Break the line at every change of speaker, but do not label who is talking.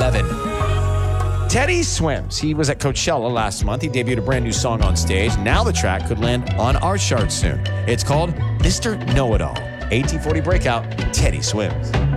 11. Teddy Swims. He was at Coachella last month. He debuted a brand new song on stage. Now the track could land on our charts soon. It's called Mr. Know-It-All. 1840 Breakout, Teddy Swims.